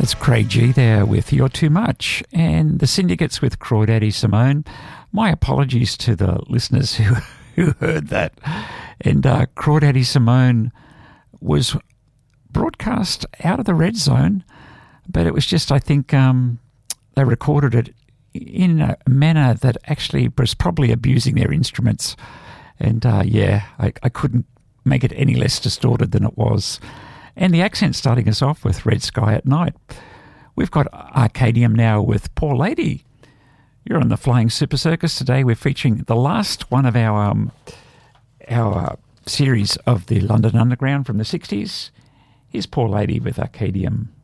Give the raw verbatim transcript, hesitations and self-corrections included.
It's Craig G there with You're Too Much, and the Syndicates with Crawdaddy Simone. My apologies to the listeners who, who heard that. And uh, Crawdaddy Simone was broadcast out of the red zone, but it was just, I think, um, they recorded it in a manner that actually was probably abusing their instruments. And uh, yeah, I, I couldn't make it any less distorted than it was. And the accent starting us off with Red Sky at Night. We've got Arcadium now with Poor Lady. You're on the Flying Super Circus. Today we're featuring the last one of our um, our series of the London Underground from the sixties. Here's Poor Lady with Arcadium.